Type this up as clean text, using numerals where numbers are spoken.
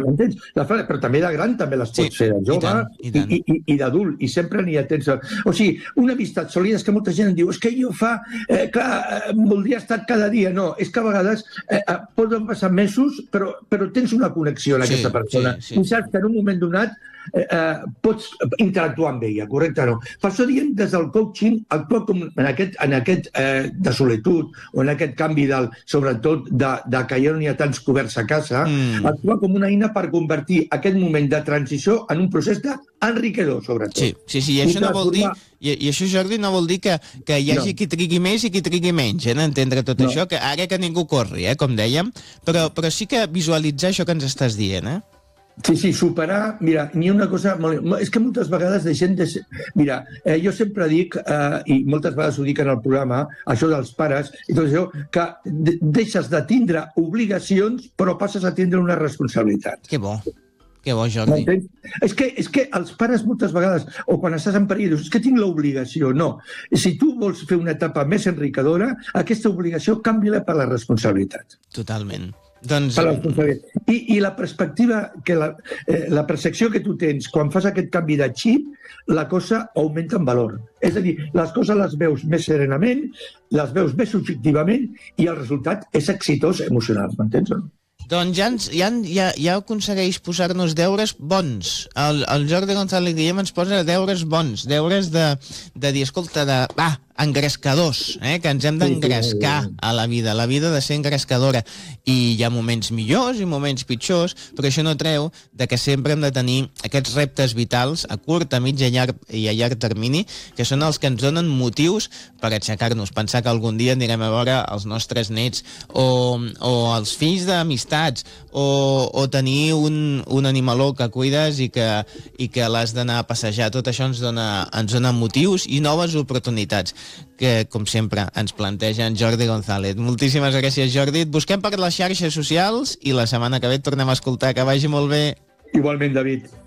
m'entens? Però també de gran també les pots fer de jove i d'adult, i sempre n'hi ha temps. O sigui, una amistat sòlida, és que molta gent em diu, és que jo voldria estar cada dia. No, és que a vegades poden passar mesos, però tens una connexió amb aquesta persona. I saps que en un moment donat pots interactuar amb ella, correcte o no? Per això diem des del coaching, actuar com en aquest de solitud o en aquest canvi sobretot de que ja no n'hi ha tants coberts a casa, actuar com una eina per convertir aquest moment de transició en un procés d'enriquidor, sobretot. Sí, i això no vol dir, i això, Jordi, no vol dir que hi hagi qui trigui més i qui trigui menys en entendre tot això, que ara que ningú corri, com dèiem, però sí que visualitzar això que ens estàs dient, Sí, superar, mira, ni una cosa... És que moltes vegades deixem de ser... Mira, jo sempre dic, i moltes vegades ho dic en el programa, això dels pares, i tot això, que deixes de tindre obligacions, però passes a tindre una responsabilitat. Que bo, Jordi. És que els pares moltes vegades, o quan estàs en perill, dius, és que tinc l'obligació. No. Si tu vols fer una etapa més enriquidora, aquesta obligació canvia-la per la responsabilitat. Totalment. I la perspectiva, la percepció que tu tens quan fas aquest canvi de xip, la cosa augmenta en valor. És a dir, les coses les veus més serenament, les veus més subjectivament i el resultat és exitós emocional, m'entens o no? Doncs ja aconsegueix posar-nos deures bons. El Jordi González Guillem ens posa deures bons, deures de dir, escolta, engrescadors, que ens hem d'engrescar a la vida ha de ser engrescadora, i hi ha moments millors i moments pitjors, però això no treu de que sempre hem de tenir aquests reptes vitals a curt, a mig i a llarg termini, que són els que ens donen motius per aixecar-nos, pensar que algun dia anirem a veure els nostres nets o els fills d'amistats o tenir un animaló que cuides i que l'has d'anar a passejar. Tot això ens dona motius i noves oportunitats que, com sempre, ens planteja en Jordi González. Moltíssimes gràcies, Jordi. Et busquem per les xarxes socials i la setmana que ve et tornem a escoltar. Que vagi molt bé. Igualment, David.